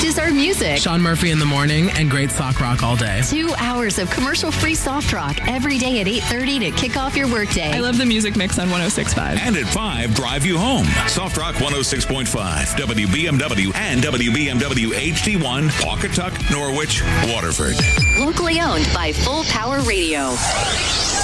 deserve music. Sean Murphy in the morning and great sock rock all day. 2 hours of commercial-free soft rock every day at 8:30 to kick off your workday. I love the music mix on 106.5. And at 5, drive you home. Soft Rock 106.5, WBMW and WBMW HD1, Pawcatuck, Norwich, Waterford. Locally owned by Full Power Radio.